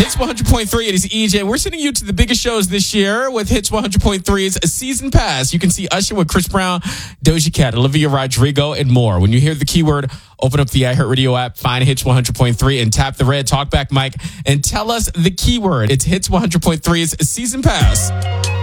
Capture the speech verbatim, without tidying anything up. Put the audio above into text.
Hits one hundred point three, it is E J. We're sending you to the biggest shows this year with Hits one hundred point three's Season Pass. You can see Usher with Chris Brown, Doja Cat, Olivia Rodrigo, and more. When you hear the keyword, open up the iHeartRadio app, find Hits one hundred point three, and tap the red talkback mic and tell us the keyword. It's Hits one hundred point three's Season Pass.